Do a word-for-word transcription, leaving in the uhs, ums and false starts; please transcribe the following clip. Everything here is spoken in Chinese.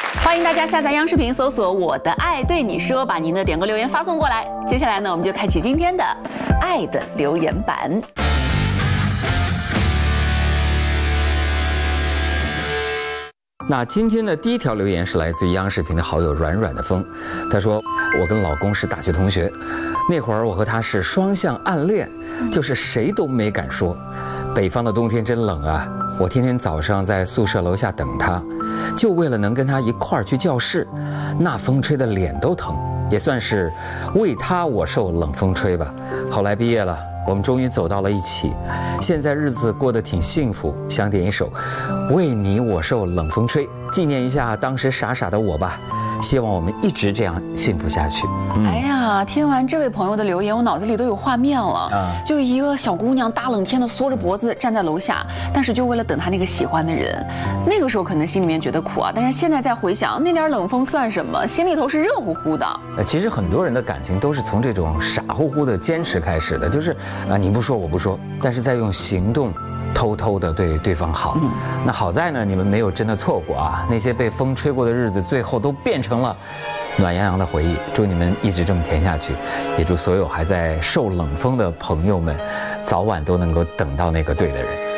欢迎大家下载央视频，搜索“我的爱对你说”，把您的点歌留言发送过来。接下来呢，我们就开启今天的爱的留言板。 那今天的第一条留言是来自于央视频的好友软软的风，他说：“我跟老公是大学同学，那会儿我和他是双向暗恋，就是谁都没敢说。北方的冬天真冷啊，我天天早上在宿舍楼下等他，就为了能跟他一块儿去教室，那风吹得脸都疼，也算是为他我受冷风吹吧。后来毕业了。”我们终于走到了一起，现在日子过得挺幸福。想点一首《为你我受冷风吹》，纪念一下当时傻傻的我吧。希望我们一直这样幸福下去。 嗯、哎呀，听完这位朋友的留言，我脑子里都有画面了。啊，就一个小姑娘大冷天的缩着脖子站在楼下，但是就为了等她那个喜欢的人。那个时候可能心里面觉得苦啊，但是现在再回想，那点冷风算什么？心里头是热乎乎的。 呃，其实很多人的感情都是从这种傻乎乎的坚持开始的，就是啊，你不说我不说，但是在用行动偷偷的对对方好。嗯，那好在呢，你们没有真的错过啊，那些被风吹过的日子，最后都变成了暖洋洋的回忆。祝你们一直这么甜下去，也祝所有还在受冷风的朋友们，早晚都能够等到那个对的人。